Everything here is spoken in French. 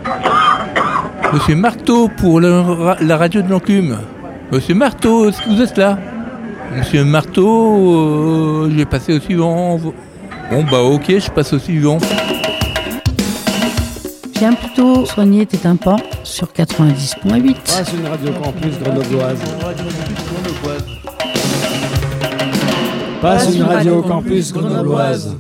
Monsieur Marteau pour la radio de l'Enclume. Monsieur Marteau, est-ce que vous êtes là? Monsieur Marteau, je vais passer au suivant. Bon bah ok, je passe au suivant. Viens plutôt soigner tes tympans sur 90.8. Passe une radio campus grenobloise. Passe une radio campus grenobloise.